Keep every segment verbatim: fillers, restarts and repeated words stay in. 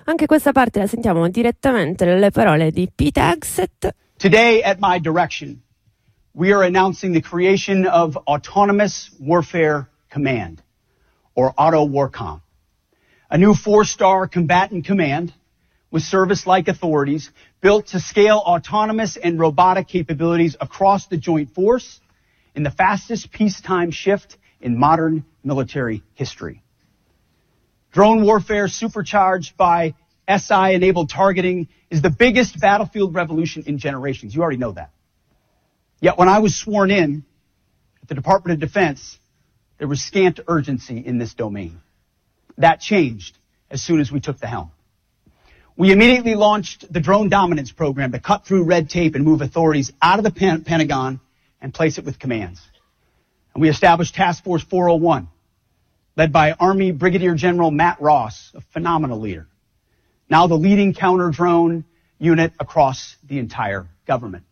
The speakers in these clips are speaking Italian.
Anche questa parte la sentiamo direttamente dalle parole di Pete Hegseth. Today, at my direction, we are announcing the creation of Autonomous Warfare Command, or AUTOWARCOM, a new four-star combatant command with service-like authorities built to scale autonomous and robotic capabilities across the joint force in the fastest peacetime shift in modern military history. Drone warfare supercharged by S I-enabled targeting is the biggest battlefield revolution in generations. You already know that. Yet when I was sworn in at the Department of Defense, there was scant urgency in this domain. That changed as soon as we took the helm. We immediately launched the Drone Dominance Program to cut through red tape and move authorities out of the Pen- Pentagon and place it with commands. And we established Task Force four oh one, led by Army Brigadier General Matt Ross, a phenomenal leader, now the leading counter-drone unit across the entire government.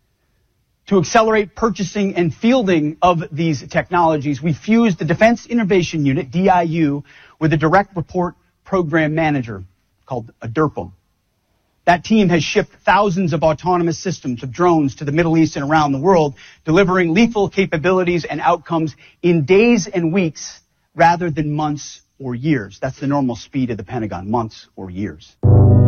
To accelerate purchasing and fielding of these technologies, we fused the Defense Innovation Unit, D I U, with a direct report program manager called a D R P M. That team has shipped thousands of autonomous systems of drones to the Middle East and around the world, delivering lethal capabilities and outcomes in days and weeks rather than months or years. That's the normal speed of the Pentagon, months or years.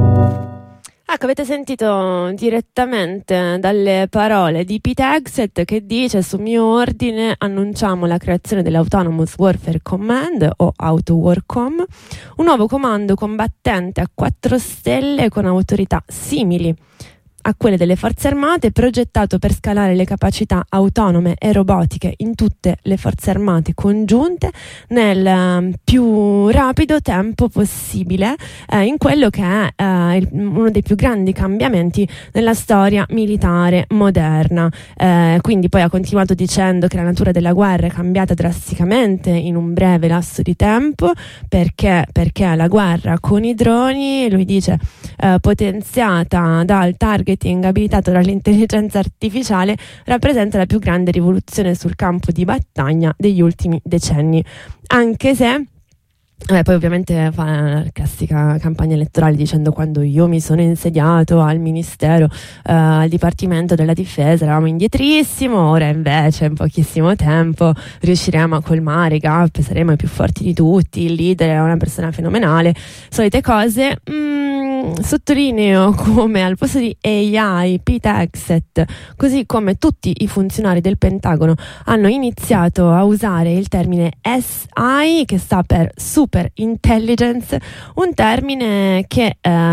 Ecco, avete sentito direttamente dalle parole di Pete Hegseth che dice: su mio ordine annunciamo la creazione dell'Autonomous Warfare Command o AUTOWARCOM, un nuovo comando combattente a quattro stelle con autorità simili a quelle delle forze armate, progettato per scalare le capacità autonome e robotiche in tutte le forze armate congiunte nel più rapido tempo possibile, eh, in quello che è eh, il, uno dei più grandi cambiamenti nella storia militare moderna. Eh, quindi poi ha continuato dicendo che la natura della guerra è cambiata drasticamente in un breve lasso di tempo, perché, perché la guerra con i droni, lui dice, eh, potenziata dal targeting abilitato dall'intelligenza artificiale, rappresenta la più grande rivoluzione sul campo di battaglia degli ultimi decenni, anche se Beh, poi ovviamente fa la classica campagna elettorale dicendo: quando io mi sono insediato al Ministero, eh, al Dipartimento della Difesa, eravamo indietrissimo, ora invece in pochissimo tempo riusciremo a colmare i gap, saremo i più forti di tutti, il leader è una persona fenomenale, solite cose. Mm, sottolineo come al posto di A I, Pete Hegseth, così come tutti i funzionari del Pentagono, hanno iniziato a usare il termine S I, che sta per Super Intelligence, un termine che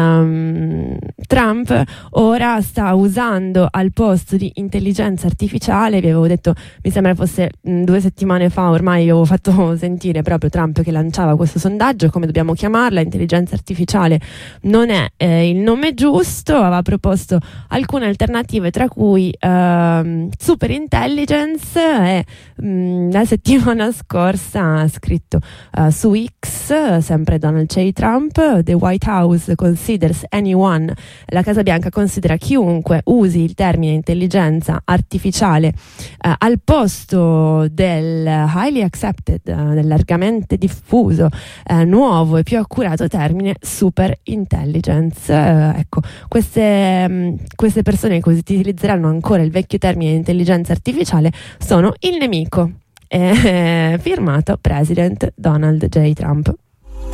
ehm, Trump ora sta usando al posto di intelligenza artificiale. Vi avevo detto, mi sembra fosse mh, due settimane fa ormai, avevo fatto sentire proprio Trump che lanciava questo sondaggio, come dobbiamo chiamarla. Intelligenza artificiale non è eh, il nome giusto, aveva proposto alcune alternative, tra cui ehm, Super Intelligence, e mh, la settimana scorsa ha scritto uh, su X, sempre Donald J. Trump: The White House considers anyone, la Casa Bianca considera chiunque usi il termine intelligenza artificiale eh, al posto del highly accepted, eh, del largamente diffuso, eh, nuovo e più accurato termine super intelligence. Eh, ecco, queste, mh, queste persone che utilizzeranno ancora il vecchio termine intelligenza artificiale sono il nemico. Eh, firmato President Donald J. Trump.